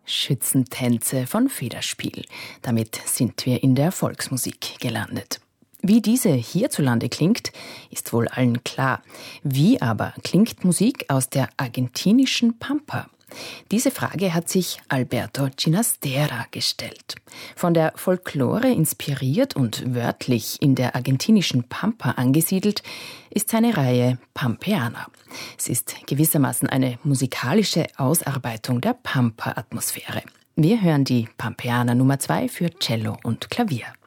Schützentänze von Federspiel. Damit sind wir in der Volksmusik gelandet. Wie diese hierzulande klingt, ist wohl allen klar. Wie aber klingt Musik aus der argentinischen Pampa? Diese Frage hat sich Alberto Ginastera gestellt. Von der Folklore inspiriert und wörtlich in der argentinischen Pampa angesiedelt, ist seine Reihe Pampeana. Es ist gewissermaßen eine musikalische Ausarbeitung der Pampa-Atmosphäre. Wir hören die Pampeana Nummer 2 für Cello und Klavier.